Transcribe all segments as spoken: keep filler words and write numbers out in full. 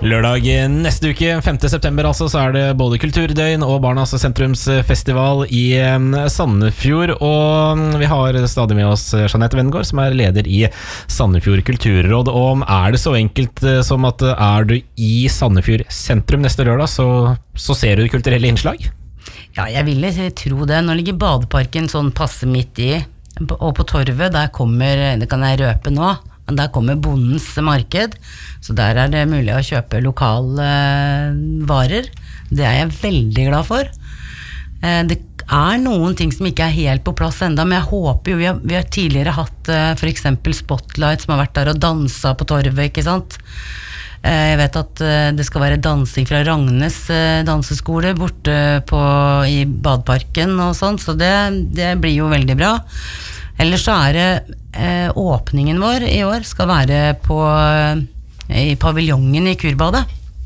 Lørdag neste uke, femte september altså, så er det både kulturdøgn og Barnas sentrumsfestival i Sandefjord. Og vi har stadig med oss Jeanette Vengård, som er leder i Sandefjord kulturråd. Og er det så enkelt som at er du i Sandefjord sentrum neste lørdag, så, så ser du kulturelle innslag? Ja, jeg ville tro det. Nå ligger badeparken sånn passe midt i, og på torvet, der kommer, det kan jeg røpe nå, der kommer bondens marked, så der er det mulig å kjøpe lokale varer. Det er jeg veldig glad for. Det er noen ting som ikke er helt på plass enda, men jeg håper jo, vi har, vi har tidligere hatt for eksempel Spotlight som har vært der og danset på torvet, ikke sant? Jeg vet at det skal være dansing fra Ragnes danseskole borte på, i badeparken og sånn, så det, det blir jo veldig bra. Ellers så er det eh, åpningen vår i år skal være på, i paviljongen i Kurbadet.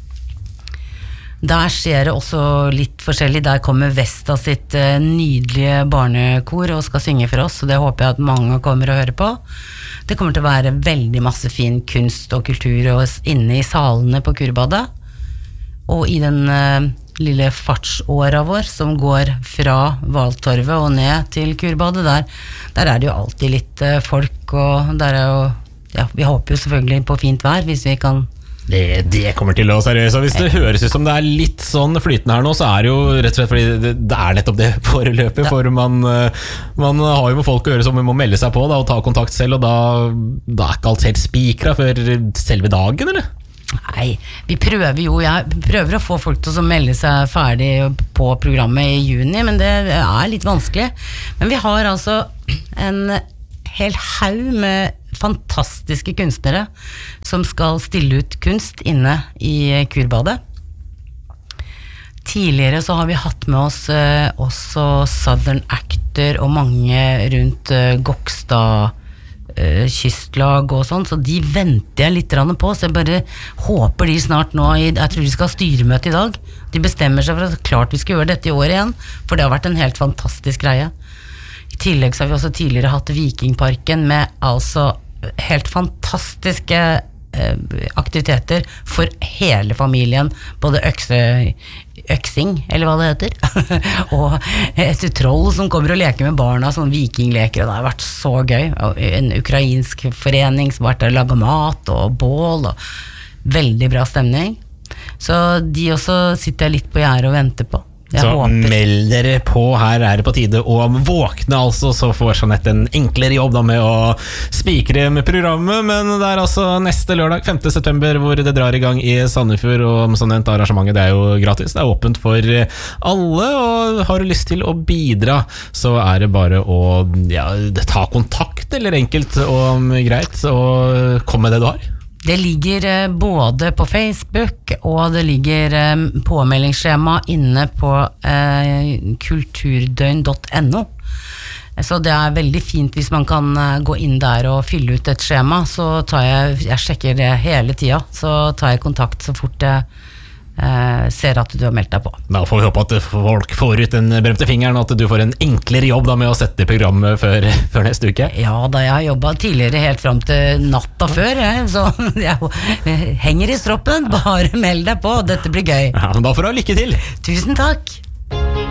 Der skjer det også litt forskjellig. Der kommer Vesta sitt eh, nydelige barnekor og skal synge for oss, så det håper jeg at mange kommer og hører på. Det kommer til å være veldig masse fin kunst og kultur inne i salene på Kurbadet. Og i den eh, lille fartsåra vår som går fra Valtorvet og ned til Kurbadet, der, der er det jo alltid litt eh, folk, og der er jo, ja, vi håper jo selvfølgelig på fint vær, hvis vi kan. Det, det kommer til å seriøst, og hvis det høres ut som det er litt sånn flytende her nå, så er det jo rett og slett fordi det, det er nettopp det foreløpet, for man, man har jo med folk å gjøre som vi må melde seg på da, og ta kontakt selv, og da, da er ikke alt helt spikra før selve dagen, eller? Nei, vi prøver jo, jeg prøver å få folk til å melde seg ferdig på programmet i juni, men det er litt vanskelig. Men vi har altså en hel haug med fantastiske kunstnere som skal stille ut kunst inne i Kurbadet. Tidligere så har vi hatt med oss eh, også Southern Actor og mange rundt eh, Gokstad kystlag og sånn, så de venter jeg litt på, så jeg bare håper de snart nå, jeg tror de skal ha styremøte i dag, de bestemmer seg for at klart vi skal gjøre dette i år igjen, for det har vært en helt fantastisk greie. I tillegg så har vi også tidligere hatt Vikingparken med altså helt fantastiske eh, aktiviteter for hele familien, både økse øksing, eller hva det heter, og et troll som kommer og leker med barna, sånn vikingleker, og det har vært så gøy. En ukrainsk forening som har vært der og laget mat og bål, og veldig bra stemning. Så de også sitter jeg litt på gjerdet og venter på. Jeg så håper. Meld dere på, her er det på tide å våkne altså, så får Jeanette en enklere jobb da med å spikre med programmet, men det er altså neste lørdag, femte september, hvor det drar i gang i Sandefjord, og som nevnt arrangementet, det er jo gratis, det er åpent for alle, og har du lyst til å bidra, så er det bare å ja, ta kontakt, eller enkelt og greit, og kom med det du har. Det ligger eh, både på Facebook, og det ligger eh, påmeldingsskjema inne på eh, kulturdøgn punktum no. Så det er veldig fint hvis man kan eh, gå inn der og fylle ut et skjema, så tar jeg, jeg sjekker det hele tida, så tar jeg kontakt så fort jeg eh, ser at du har meldt deg på. Da får vi håpe at folk får ut den berømte fingeren, og at du får en enklere jobb da med å sette programmet før, før neste uke. Ja, da jeg har jobbet tidligere helt frem til natta før, jeg, så jeg henger i stroppen, bare meld deg på, dette blir gøy. Ja, men da får du ha lykke til. Tusen takk.